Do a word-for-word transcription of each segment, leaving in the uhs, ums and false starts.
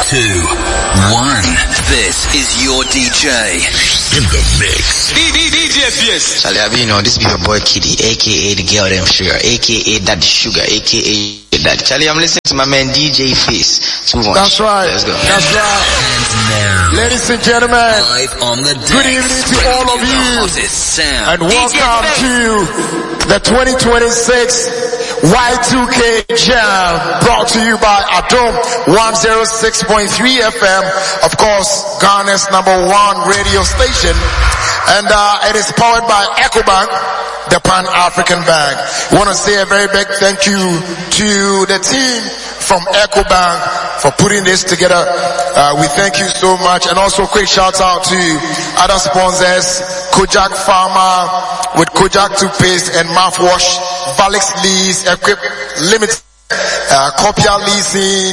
two, one. This is your D J in the mix. D J Fierce. Charlie, you know, this be your boy Kitty, aka the girl them sugar, aka Daddy Sugar, aka Daddy. Charlie, I'm listening to my man D J Face. Too much. That's right. Let's go. That's right. And now, ladies and gentlemen, live on the decks, good evening to all of you, and welcome to the twenty twenty-six Y two K Jam, brought to you by Adom one oh six point three F M, of course, Ghana's number one radio station, and uh, it is powered by EcoBank, the Pan-African Bank. I want to say a very big thank you to the team from EcoBank for putting this together. Uh, we thank you so much, and also quick shout out to other sponsors, Kojak Pharma with Kojak Toothpaste and Mouthwash, Valix Lease, Equip Limited, uh, Copia Leasing,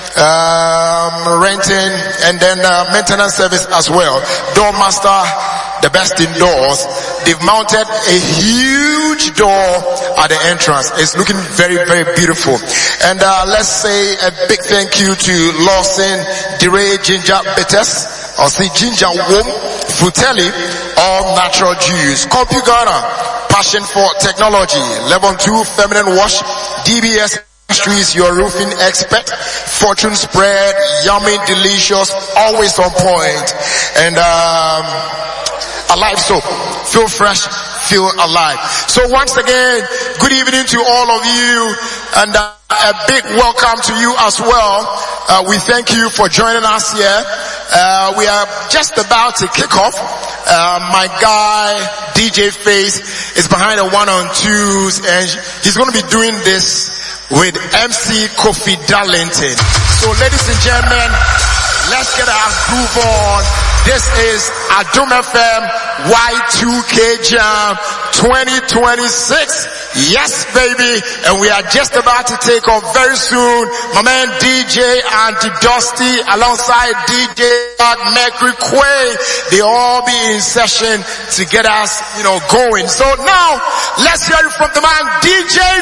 um, renting, and then uh, maintenance service as well. Doormaster, the best indoors. They've mounted a huge door at the entrance. It's looking very, very beautiful. And uh, let's say a big thank you to Lawson DeRay Ginger Bitters, or say Ginger Wom, Frutelli, all natural juice. CompuGhana, passion for technology. Level two feminine wash, D B S Industries, your roofing expert. Fortune spread, yummy, delicious, always on point. And um, Alive soap, feel fresh, feel alive. So once again, good evening to all of you, and uh, a big welcome to you as well. Uh, we thank you for joining us here. Uh, we are just about to kick off. Uh, my guy, D J Face, is behind the one on twos, and he's going to be doing this with M C Kofi Darlington. So ladies and gentlemen, let's get our groove on. This is Adom F M Y two K Jam twenty twenty-six. Yes, baby. And we are just about to take off very soon. My man D J Auntie Dusty alongside D J Mercury Quay. They all be in session to get us, you know, going. So now, let's hear it from the man D J